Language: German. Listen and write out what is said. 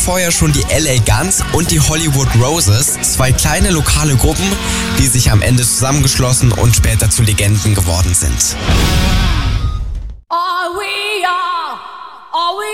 Vorher schon die LA Guns und die Hollywood Roses, zwei kleine lokale Gruppen, die sich am Ende zusammengeschlossen und später zu Legenden geworden sind.